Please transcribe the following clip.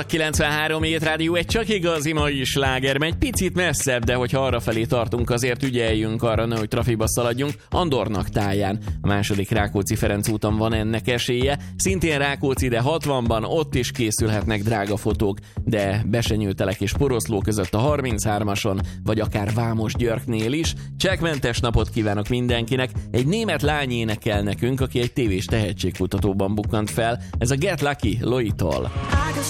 A 93 Hét Rádió egy csak igazi mai sláger, egy picit messzebb, de hogyha arrafelé tartunk, azért ügyeljünk arra, nehogy trafiba szaladjunk. Andornak táján, a második Rákóczi-Ferenc úton van ennek esélye. Szintén Rákóczi, de 60-ban ott is készülhetnek drága fotók, de Besenyőtelek és Poroszló között a 33-ason, vagy akár Vámos-Györknél is. Csekkmentes napot kívánok mindenkinek. Egy német lány énekel nekünk, aki egy tévés tehetségkutatóban bukkant fel. Ez a Get Lucky Loitól.